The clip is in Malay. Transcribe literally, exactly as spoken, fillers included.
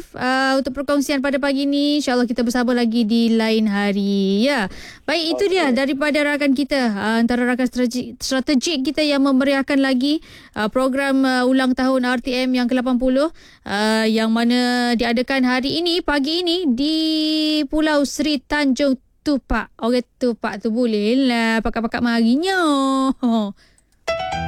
uh, untuk perkongsian pada pagi ni. InsyaAllah kita bersama lagi di lain hari. Ya, baik, itu okay. dia daripada rakan kita, uh, antara rakan strategik, strategik kita yang memeriahkan lagi uh, program uh, ulang tahun R T M yang ke lapan puluh uh, yang mana diadakan hari ini, pagi ini di Pulau Seri Tanjung Tupak. Orang Tupak tu boleh lah pakat-pakat marinya.